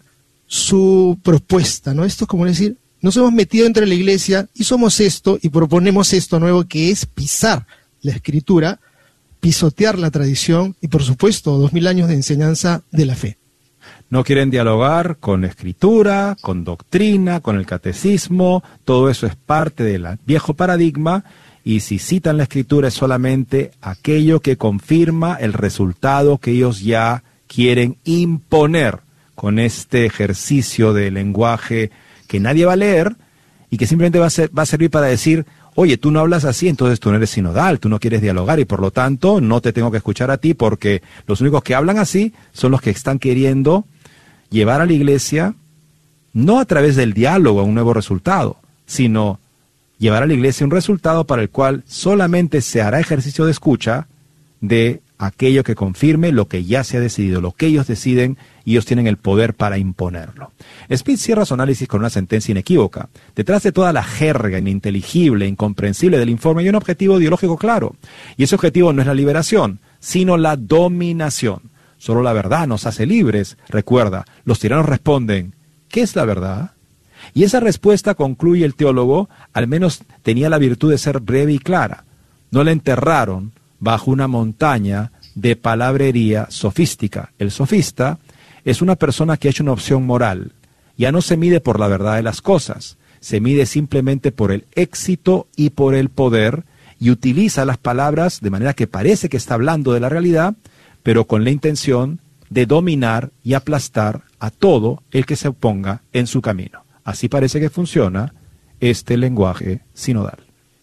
su propuesta, ¿no? Esto es como decir, nos hemos metido entre la iglesia y somos esto y proponemos esto nuevo, que es pisar la escritura, pisotear la tradición y, por supuesto, dos mil años de enseñanza de la fe. No quieren dialogar con escritura, con doctrina, con el catecismo, todo eso es parte del viejo paradigma, y si citan la escritura es solamente aquello que confirma el resultado que ellos ya quieren imponer con este ejercicio de lenguaje que nadie va a leer y que simplemente va a, ser, va a servir para decir, oye, tú no hablas así, entonces tú no eres sinodal, tú no quieres dialogar y por lo tanto no te tengo que escuchar a ti, porque los únicos que hablan así son los que están queriendo llevar a la iglesia, no a través del diálogo a un nuevo resultado, sino llevar a la iglesia un resultado para el cual solamente se hará ejercicio de escucha de aquello que confirme lo que ya se ha decidido, lo que ellos deciden, y ellos tienen el poder para imponerlo. Smith cierra su análisis con una sentencia inequívoca. Detrás de toda la jerga ininteligible, incomprensible del informe hay un objetivo ideológico claro, y ese objetivo no es la liberación, sino la dominación. Solo la verdad nos hace libres. Recuerda, los tiranos responden, ¿qué es la verdad? Y esa respuesta, concluye el teólogo, al menos tenía la virtud de ser breve y clara. No la enterraron bajo una montaña de palabrería sofística. El sofista es una persona que ha hecho una opción moral. Ya no se mide por la verdad de las cosas, se mide simplemente por el éxito y por el poder, y utiliza las palabras de manera que parece que está hablando de la realidad, pero con la intención de dominar y aplastar a todo el que se oponga en su camino. Así parece que funciona este lenguaje sinodal.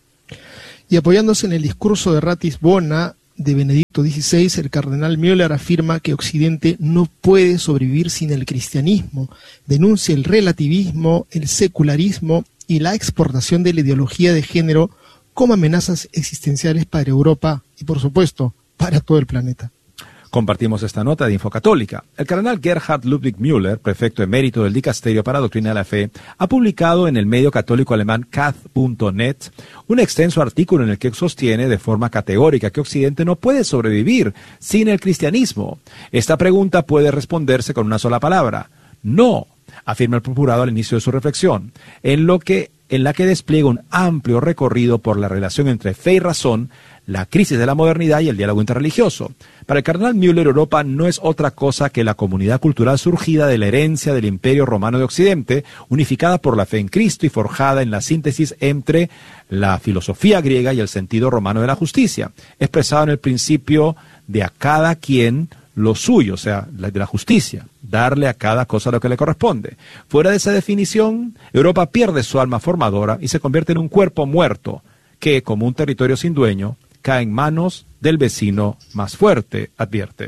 Y apoyándose en el discurso de Ratisbona de Benedicto dieciséis, el cardenal Müller afirma que Occidente no puede sobrevivir sin el cristianismo. Denuncia el relativismo, el secularismo y la exportación de la ideología de género como amenazas existenciales para Europa y, por supuesto, para todo el planeta. Compartimos esta nota de Infocatólica. El cardenal Gerhard Ludwig Müller, prefecto emérito del Dicasterio para Doctrina de la Fe, ha publicado en el medio católico alemán cath punto net un extenso artículo en el que sostiene de forma categórica que Occidente no puede sobrevivir sin el cristianismo. Esta pregunta puede responderse con una sola palabra: no, afirma el procurado al inicio de su reflexión, en lo que en la que despliega un amplio recorrido por la relación entre fe y razón, la crisis de la modernidad y el diálogo interreligioso. Para el cardenal Müller, Europa no es otra cosa que la comunidad cultural surgida de la herencia del Imperio Romano de Occidente, unificada por la fe en Cristo y forjada en la síntesis entre la filosofía griega y el sentido romano de la justicia, expresado en el principio de a cada quien lo suyo, o sea, de la justicia, darle a cada cosa lo que le corresponde. Fuera de esa definición, Europa pierde su alma formadora y se convierte en un cuerpo muerto que, como un territorio sin dueño, cae en manos del vecino más fuerte, advierte.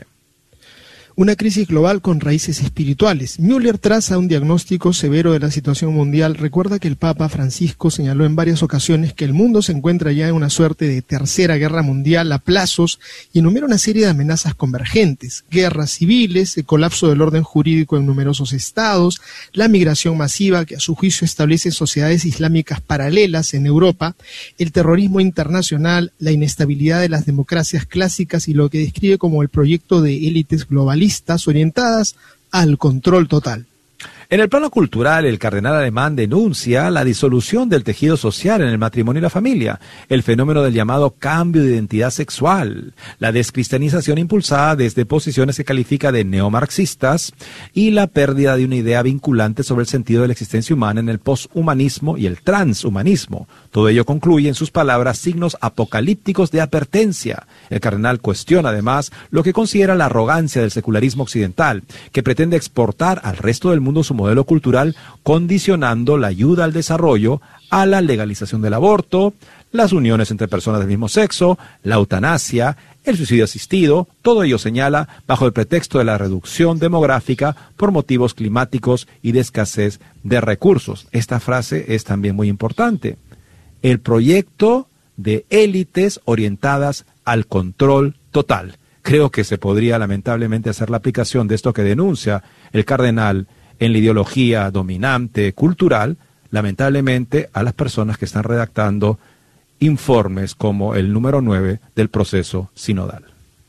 Una crisis global con raíces espirituales. Müller traza un diagnóstico severo de la situación mundial. Recuerda que el Papa Francisco señaló en varias ocasiones que el mundo se encuentra ya en una suerte de tercera guerra mundial a plazos y enumera una serie de amenazas convergentes: guerras civiles, el colapso del orden jurídico en numerosos estados, la migración masiva que a su juicio establece sociedades islámicas paralelas en Europa, el terrorismo internacional, la inestabilidad de las democracias clásicas y lo que describe como el proyecto de élites globalistas orientadas al control total. En el plano cultural, el cardenal alemán denuncia la disolución del tejido social en el matrimonio y la familia, el fenómeno del llamado cambio de identidad sexual, la descristianización impulsada desde posiciones que califica de neomarxistas y la pérdida de una idea vinculante sobre el sentido de la existencia humana en el poshumanismo y el transhumanismo. Todo ello concluye, en sus palabras, signos apocalípticos de advertencia. El cardenal cuestiona además lo que considera la arrogancia del secularismo occidental, que pretende exportar al resto del mundo su modelo cultural, condicionando la ayuda al desarrollo a la legalización del aborto, las uniones entre personas del mismo sexo, la eutanasia, el suicidio asistido. Todo ello señala bajo el pretexto de la reducción demográfica por motivos climáticos y de escasez de recursos. Esta frase es también muy importante. El proyecto de élites orientadas al control total. Creo que se podría lamentablemente hacer la aplicación de esto que denuncia el cardenal en la ideología dominante cultural, lamentablemente, a las personas que están redactando informes como el número nueve del proceso sinodal.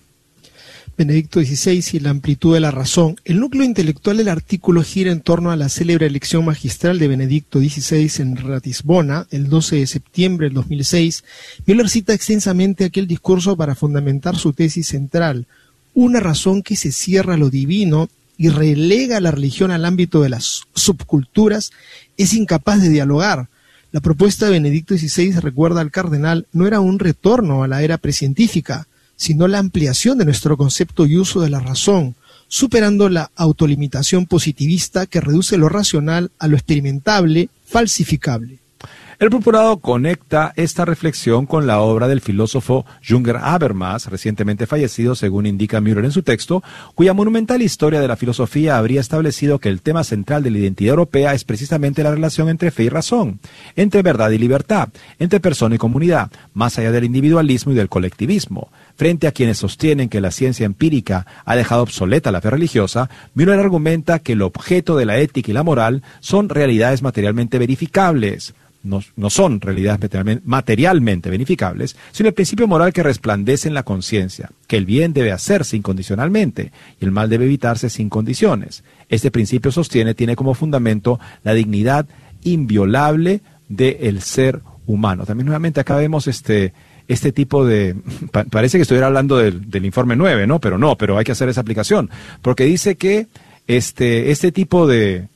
Benedicto dieciséis y la amplitud de la razón. El núcleo intelectual del artículo gira en torno a la célebre elección magistral de Benedicto dieciséis en Ratisbona, el doce de septiembre del dos mil seis. Müller cita extensamente aquel discurso para fundamentar su tesis central: una razón que se cierra a lo divino y relega la religión al ámbito de las subculturas es incapaz de dialogar. La propuesta de Benedicto dieciséis, recuerda al cardenal, no era un retorno a la era precientífica, sino la ampliación de nuestro concepto y uso de la razón, superando la autolimitación positivista que reduce lo racional a lo experimentable, falsificable. El procurado conecta esta reflexión con la obra del filósofo Jünger Habermas, recientemente fallecido, según indica Müller en su texto, cuya monumental historia de la filosofía habría establecido que el tema central de la identidad europea es precisamente la relación entre fe y razón, entre verdad y libertad, entre persona y comunidad, más allá del individualismo y del colectivismo. Frente a quienes sostienen que la ciencia empírica ha dejado obsoleta la fe religiosa, Müller argumenta que el objeto de la ética y la moral son realidades materialmente verificables. No, no son realidades materialmente verificables, sino el principio moral que resplandece en la conciencia, que el bien debe hacerse incondicionalmente y el mal debe evitarse sin condiciones. Este principio, sostiene, tiene como fundamento la dignidad inviolable del ser humano. También nuevamente acá vemos este, este tipo de... Pa- parece que estuviera hablando del, del informe nueve, ¿no? Pero no, pero hay que hacer esa aplicación. Porque dice que este, este tipo de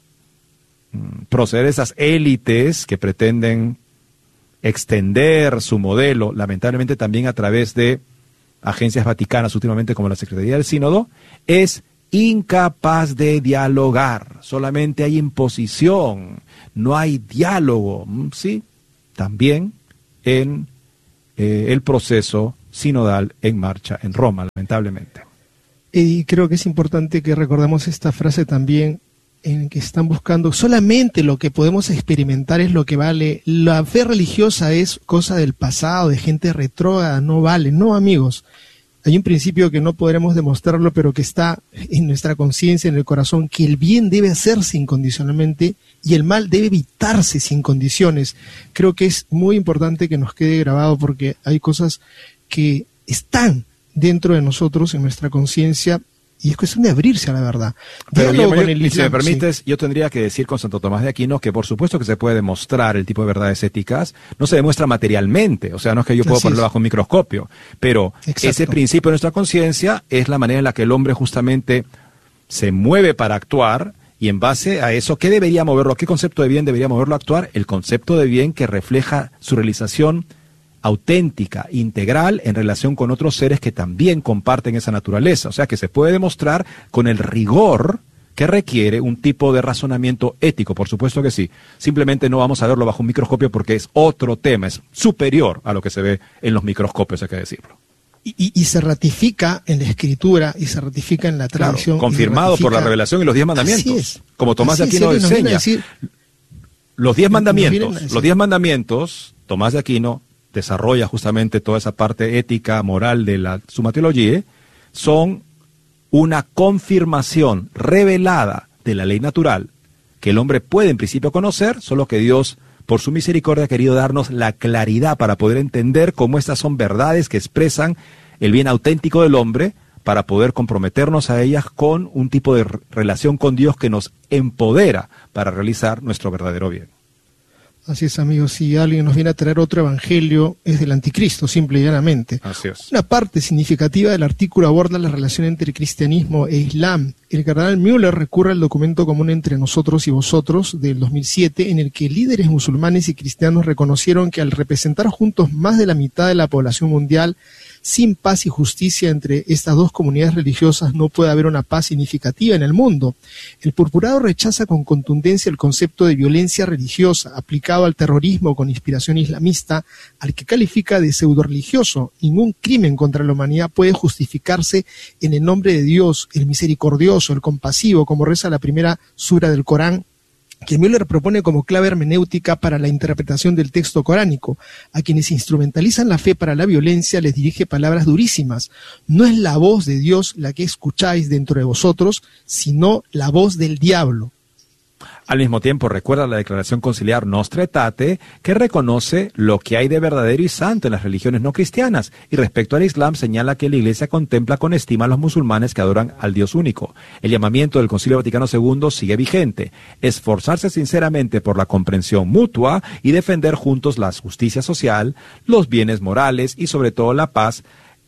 mm, proceder, esas élites que pretenden extender su modelo, lamentablemente también a través de agencias vaticanas últimamente como la Secretaría del Sínodo, es incapaz de dialogar, solamente hay imposición, no hay diálogo, ¿sí? También en eh, el proceso sinodal en marcha en Roma, lamentablemente. Y creo que es importante que recordemos esta frase también, en que están buscando solamente lo que podemos experimentar es lo que vale. La fe religiosa es cosa del pasado, de gente retrógrada, no vale. No, amigos. Hay un principio que no podremos demostrarlo, pero que está en nuestra conciencia, en el corazón, que el bien debe hacerse incondicionalmente y el mal debe evitarse sin condiciones. Creo que es muy importante que nos quede grabado, porque hay cosas que están dentro de nosotros, en nuestra conciencia, y es cuestión de abrirse a la verdad. Pero Diálogo yo, con el si Islam, me permites, sí. yo tendría que decir con Santo Tomás de Aquino que por supuesto que se puede demostrar el tipo de verdades éticas, no se demuestra materialmente, o sea, no es que yo puedo Así ponerlo es. bajo un microscopio, pero Exacto. ese principio de nuestra conciencia es la manera en la que el hombre justamente se mueve para actuar, y en base a eso, ¿qué debería moverlo? ¿Qué concepto de bien debería moverlo a actuar? El concepto de bien que refleja su realización auténtica, integral, en relación con otros seres que también comparten esa naturaleza. O sea, que se puede demostrar con el rigor que requiere un tipo de razonamiento ético, por supuesto que sí. Simplemente no vamos a verlo bajo un microscopio porque es otro tema, es superior a lo que se ve en los microscopios, hay que decirlo. Y, y, y se ratifica en la escritura y se ratifica en la Claro, tradición. confirmado por la revelación y los diez mandamientos. Así es. Como Tomás de Así Aquino es, nos viene a enseña. decir- Los diez nos mandamientos, vienen a decir- los diez mandamientos, Tomás de Aquino desarrolla justamente toda esa parte ética, moral de la Summa Theologiae, son una confirmación revelada de la ley natural que el hombre puede en principio conocer, solo que Dios, por su misericordia, ha querido darnos la claridad para poder entender cómo estas son verdades que expresan el bien auténtico del hombre, para poder comprometernos a ellas con un tipo de relación con Dios que nos empodera para realizar nuestro verdadero bien. Así es, amigos. Si alguien nos viene a traer otro evangelio, es del anticristo, simple y llanamente. Así es. Una parte significativa del artículo aborda la relación entre cristianismo e islam. El cardenal Müller recurre al documento común entre nosotros y vosotros del dos mil siete, en el que líderes musulmanes y cristianos reconocieron que al representar juntos más de la mitad de la población mundial, sin paz y justicia entre estas dos comunidades religiosas no puede haber una paz significativa en el mundo. El purpurado rechaza con contundencia el concepto de violencia religiosa aplicado al terrorismo con inspiración islamista, al que califica de pseudo-religioso. Ningún crimen contra la humanidad puede justificarse en el nombre de Dios, el misericordioso, el compasivo, como reza la primera sura del Corán, que Müller propone como clave hermenéutica para la interpretación del texto coránico. A quienes instrumentalizan la fe para la violencia les dirige palabras durísimas. No es la voz de Dios la que escucháis dentro de vosotros, sino la voz del diablo. Al mismo tiempo, recuerda la declaración conciliar Nostra Aetate, que reconoce lo que hay de verdadero y santo en las religiones no cristianas, y respecto al Islam señala que la Iglesia contempla con estima a los musulmanes que adoran al Dios único. El llamamiento del Concilio Vaticano segundo sigue vigente: esforzarse sinceramente por la comprensión mutua y defender juntos la justicia social, los bienes morales y sobre todo la paz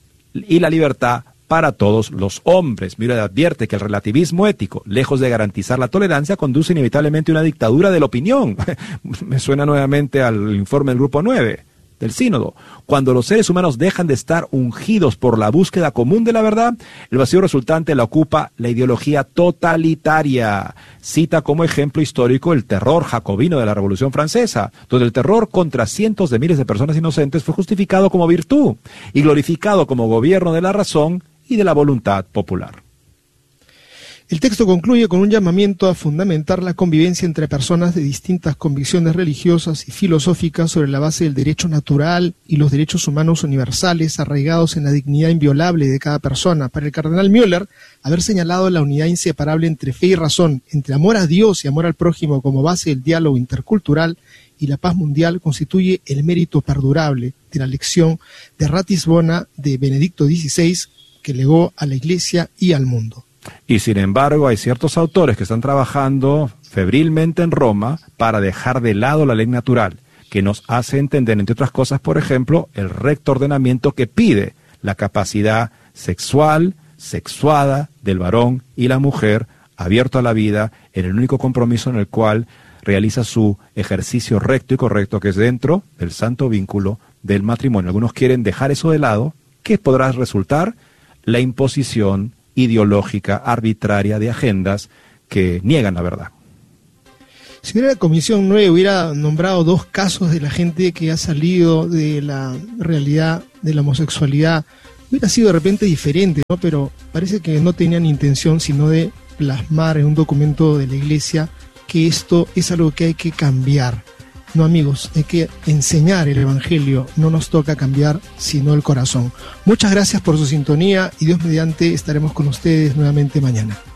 y la libertad para todos los hombres. Müller advierte que el relativismo ético, lejos de garantizar la tolerancia, conduce inevitablemente a una dictadura de la opinión. Me suena nuevamente al informe del Grupo nueve del Sínodo. Cuando los seres humanos dejan de estar ungidos por la búsqueda común de la verdad, el vacío resultante la ocupa la ideología totalitaria. Cita como ejemplo histórico el terror jacobino de la Revolución Francesa, donde el terror contra cientos de miles de personas inocentes fue justificado como virtud y glorificado como gobierno de la razón y de la voluntad popular. El texto concluye con un llamamiento a fundamentar la convivencia entre personas de distintas convicciones religiosas y filosóficas sobre la base del derecho natural y los derechos humanos universales arraigados en la dignidad inviolable de cada persona. Para el cardenal Müller, haber señalado la unidad inseparable entre fe y razón, entre amor a Dios y amor al prójimo como base del diálogo intercultural y la paz mundial, constituye el mérito perdurable de la lección de Ratisbona de Benedicto dieciséis que legó a la Iglesia y al mundo. Y sin embargo, hay ciertos autores que están trabajando febrilmente en Roma para dejar de lado la ley natural, que nos hace entender, entre otras cosas, por ejemplo, el recto ordenamiento que pide la capacidad sexual, sexuada del varón y la mujer, abierto a la vida, en el único compromiso en el cual realiza su ejercicio recto y correcto, que es dentro del santo vínculo del matrimonio. Algunos quieren dejar eso de lado. ¿Qué podrá resultar? La imposición ideológica, arbitraria de agendas que niegan la verdad. Si hubiera la Comisión nueve, hubiera nombrado dos casos de la gente que ha salido de la realidad de la homosexualidad, hubiera sido de repente diferente, ¿no? Pero parece que no tenían intención sino de plasmar en un documento de la Iglesia que esto es algo que hay que cambiar. No, amigos, hay que enseñar el Evangelio, no nos toca cambiar sino el corazón. Muchas gracias por su sintonía y Dios mediante estaremos con ustedes nuevamente mañana.